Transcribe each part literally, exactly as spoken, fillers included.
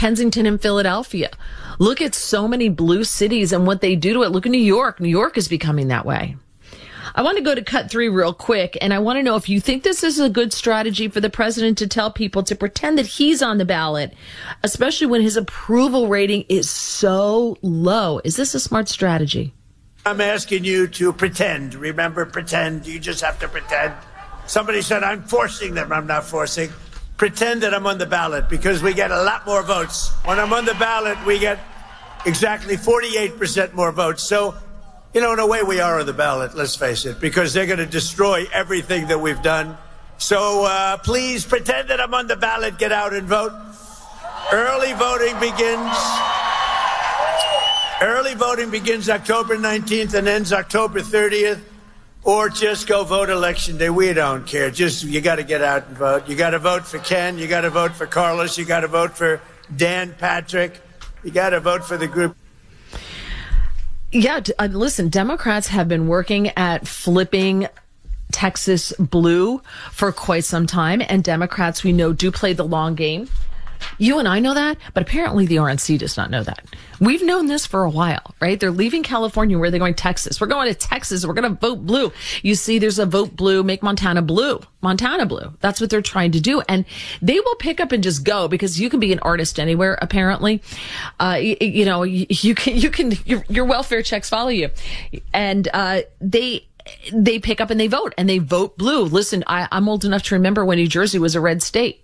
Kensington and Philadelphia. Look at so many blue cities and what they do to it. Look at New York. New York is becoming that way. I want to go to cut three real quick, and I want to know if you think this is a good strategy for the president to tell people to pretend that he's on the ballot, especially when his approval rating is so low. Is this a smart strategy? I'm asking you to pretend. Remember, pretend. You just have to pretend. Somebody said I'm forcing them. I'm not forcing. Pretend that I'm on the ballot because we get a lot more votes. When I'm on the ballot, we get exactly forty-eight percent more votes. So, you know, in a way, we are on the ballot, let's face it, because they're going to destroy everything that we've done. So uh, please pretend that I'm on the ballot. Get out and vote. Early voting begins. Early voting begins October nineteenth and ends October thirtieth. Or just go vote election day. We don't care. Just, you got to get out and vote. You got to vote for Ken. You got to vote for Carlos. You got to vote for Dan Patrick. You got to vote for the group. Yeah, uh, listen, Democrats have been working at flipping Texas blue for quite some time, and Democrats, we know, do play the long game. You and I know that, but apparently the R N C does not know that. We've known this for a while, right? They're leaving California. Where are they going? Texas. We're going to Texas. We're going to vote blue. You see, there's a vote blue, make Montana blue. Montana blue. That's what they're trying to do. And they will pick up and just go because you can be an artist anywhere, apparently. Uh, you, you know, you, you can, you can, your, your welfare checks follow you. And, uh, they, they pick up and they vote and they vote blue. Listen, I, I'm old enough to remember when New Jersey was a red state.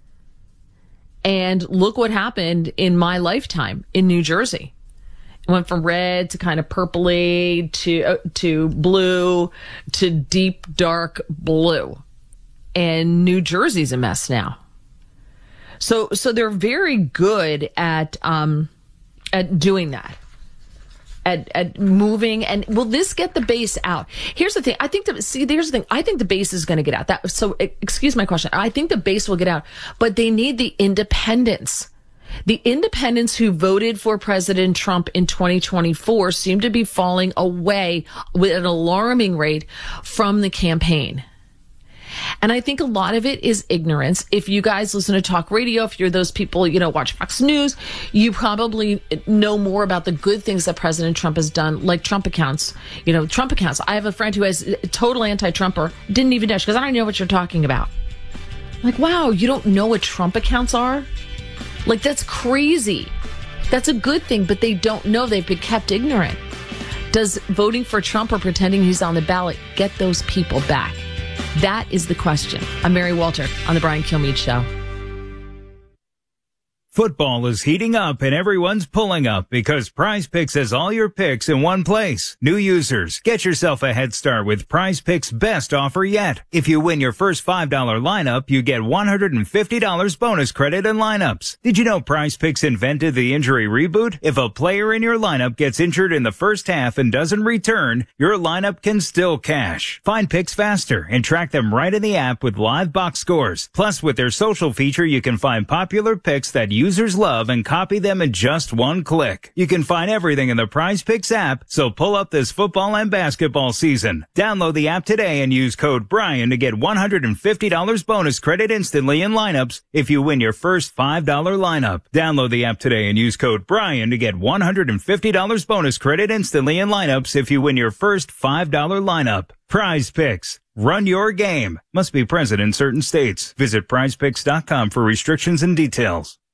And look what happened in my lifetime in New Jersey. It went from red to kind of purpley to uh, to blue to deep dark blue. And New Jersey's a mess now. So so they're very good at um at doing that. At, at moving, and will this get the base out? Here's the thing. I think that, see, here's the thing. I think the base is going to get out. That, so excuse my question. I think the base will get out, but they need the independents. The independents who voted for President Trump in twenty twenty-four seem to be falling away with an alarming rate from the campaign. And I think a lot of it is ignorance. If you guys listen to talk radio, if you're those people, you know, watch Fox News, you probably know more about the good things that President Trump has done, like Trump accounts, you know, Trump accounts. I have a friend who has a total anti-Trumper, didn't even know, because I don't know what you're talking about. Like, wow, you don't know what Trump accounts are? Like, that's crazy. That's a good thing, but they don't know. They've been kept ignorant. Does voting for Trump or pretending he's on the ballot get those people back? That is the question. I'm Mary Walter on the Brian Kilmeade Show. Football is heating up and everyone's pulling up because Prize Picks has all your picks in one place. New users, get yourself a head start with Prize Picks' best offer yet. If you win your first five dollar lineup, you get one hundred fifty dollars bonus credit in lineups. Did you know Prize Picks invented the injury reboot? If a player in your lineup gets injured in the first half and doesn't return, your lineup can still cash. Find picks faster and track them right in the app with live box scores. Plus, with their social feature, you can find popular picks that you users love and copy them in just one click. You can find everything in the Prize Picks app, so pull up this football and basketball season. Download the app today and use code Brian to get one hundred fifty dollars bonus credit instantly in lineups if you win your first five dollar lineup. Download the app today and use code Brian to get one hundred fifty dollars bonus credit instantly in lineups if you win your first five dollar lineup. Prize Picks. Run your game. Must be present in certain states. Visit prize picks dot com for restrictions and details.